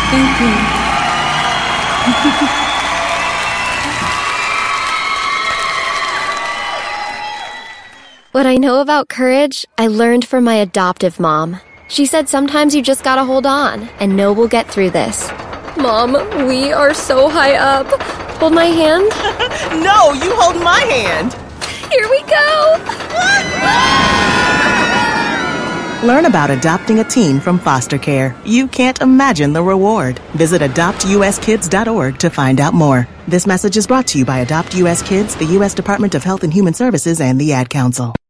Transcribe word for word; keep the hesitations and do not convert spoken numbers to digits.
Thank you. What I know about courage, I learned from my adoptive mom. She said sometimes you just gotta hold on and know we'll get through this. Mom, we are so high up. Hold my hand. No, you hold my hand. Here we go. Learn about adopting a teen from foster care. You can't imagine the reward. Visit adopt u s kids dot org to find out more. This message is brought to you by Adopt U S Kids, the U S Department of Health and Human Services, and the Ad Council.